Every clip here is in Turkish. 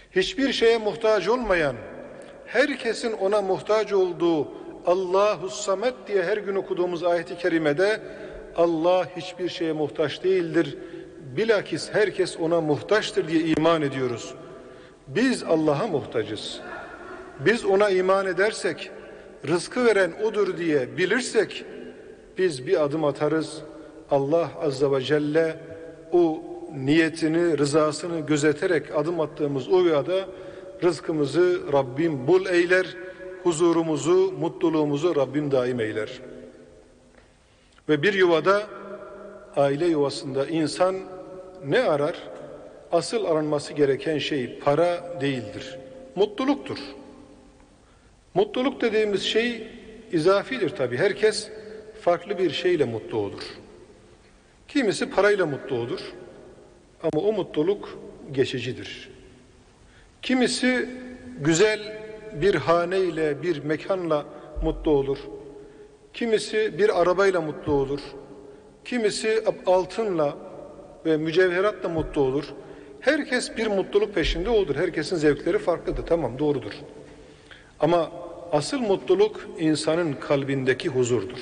hiçbir şeye muhtaç olmayan, herkesin ona muhtaç olduğu Allahu Samet diye her gün okuduğumuz ayet-i kerimede Allah hiçbir şeye muhtaç değildir. Bilakis herkes ona muhtaçtır diye iman ediyoruz. Biz Allah'a muhtacız. Biz ona iman edersek, rızkı veren O'dur diye bilirsek, biz bir adım atarız. Allah Azze ve Celle o niyetini, rızasını gözeterek adım attığımız o yolda rızkımızı Rabbim bul eyler, huzurumuzu, mutluluğumuzu Rabbim daim eyler. Ve bir yuvada, aile yuvasında insan ne arar? Asıl aranması gereken şey para değildir, mutluluktur. Mutluluk dediğimiz şey izafidir tabii. Herkes farklı bir şeyle mutlu olur. Kimisi parayla mutlu olur ama o mutluluk geçicidir. Kimisi güzel bir haneyle, bir mekanla mutlu olur. Kimisi bir arabayla mutlu olur. Kimisi altınla ve mücevheratla mutlu olur. Herkes bir mutluluk peşinde olur. Herkesin zevkleri farklıdır. Tamam, doğrudur. Ama asıl mutluluk insanın kalbindeki huzurdur.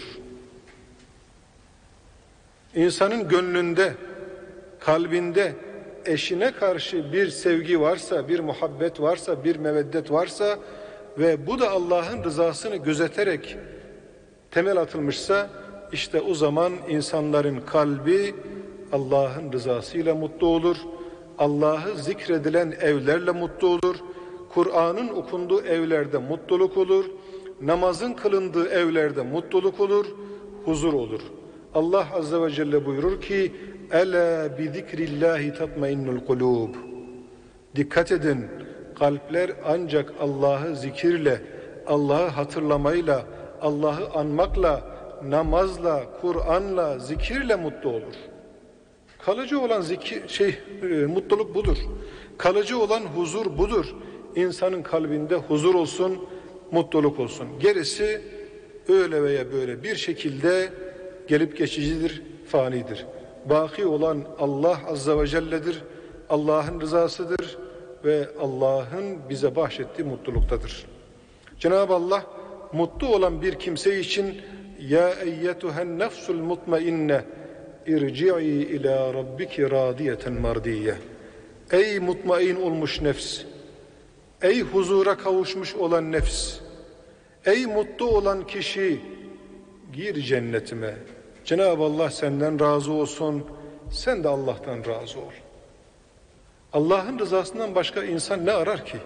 İnsanın gönlünde, kalbinde eşine karşı bir sevgi varsa, bir muhabbet varsa, bir meveddet varsa ve bu da Allah'ın rızasını gözeterek temel atılmışsa, işte o zaman insanların kalbi Allah'ın rızasıyla mutlu olur. Allah'ı zikredilen evlerle mutlu olur. Kur'an'ın okunduğu evlerde mutluluk olur. Namazın kılındığı evlerde mutluluk olur, huzur olur. Allah Azze ve Celle buyurur ki: "Ela bi zikrillahi tatmainnul kulub." Dikkat edin, kalpler ancak Allah'ı zikirle, Allah'ı hatırlamayla, Allah'ı anmakla, namazla, Kur'an'la, zikirle mutlu olur. Kalıcı olan mutluluk budur. Kalıcı olan huzur budur. İnsanın kalbinde huzur olsun, mutluluk olsun. Gerisi öyle veya böyle bir şekilde gelip geçicidir, fanidir. Baki olan Allah Azze ve Celle'dir, Allah'ın rızasıdır ve Allah'ın bize bahşettiği mutluluktadır. Cenab-ı Allah mutlu olan bir kimse için ya eyyetuhen nefsul mutmainne irci'i ila rabbiki radiyeten mardiye. Ey mutmain olmuş nefs, ey huzura kavuşmuş olan nefs, ey mutlu olan kişi, gir cennetime. Cenab-ı Allah senden razı olsun, sen de Allah'tan razı ol. Allah'ın rızasından başka insan ne arar ki?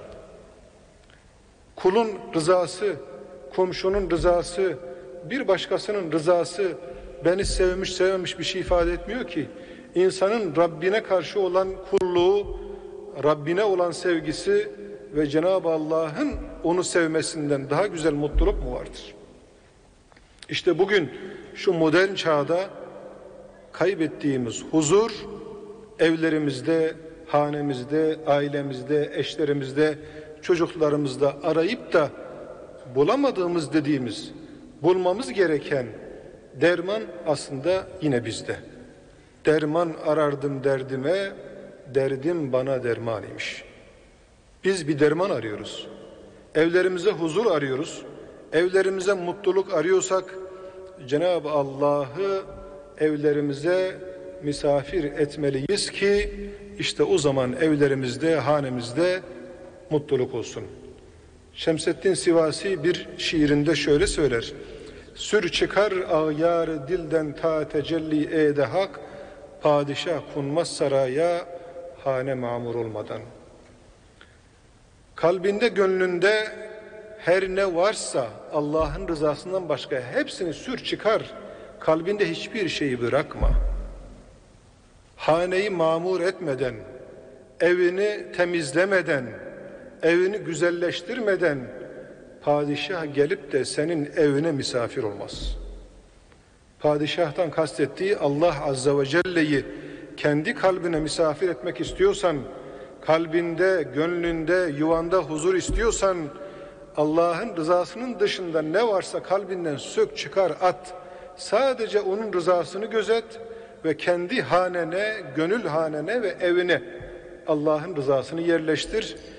Kulun rızası, komşunun rızası, bir başkasının rızası beni sevmiş sevmemiş bir şey ifade etmiyor ki. İnsanın Rabbine karşı olan kulluğu, Rabbine olan sevgisi ve Cenab-ı Allah'ın onu sevmesinden daha güzel mutluluk mu vardır? İşte bugün şu modern çağda kaybettiğimiz huzur, evlerimizde, hanemizde, ailemizde, eşlerimizde, çocuklarımızda arayıp da bulamadığımız dediğimiz, bulmamız gereken derman aslında yine bizde. Derman arardım derdime, derdim bana derman imiş. Biz bir derman arıyoruz. Evlerimize huzur arıyoruz. Evlerimize mutluluk arıyorsak Cenab-ı Allah'ı evlerimize misafir etmeliyiz ki işte o zaman evlerimizde, hanemizde mutluluk olsun. Şemseddin Sivasi bir şiirinde şöyle söyler: "Sür çıkar ağyar dilden ta tecelli ede hak, padişah konmaz saraya hane mamur olmadan." Kalbinde, gönlünde her ne varsa Allah'ın rızasından başka hepsini sür çıkar. Kalbinde hiçbir şeyi bırakma. Haneyi mamur etmeden, evini temizlemeden, evini güzelleştirmeden padişah gelip de senin evine misafir olmaz. Padişahtan kastettiği Allah Azze ve Celle'yi kendi kalbine misafir etmek istiyorsan, kalbinde, gönlünde, yuvanda huzur istiyorsan, Allah'ın rızasının dışında ne varsa kalbinden sök çıkar at. Sadece onun rızasını gözet ve kendi hanene, gönül hanene ve evine Allah'ın rızasını yerleştir.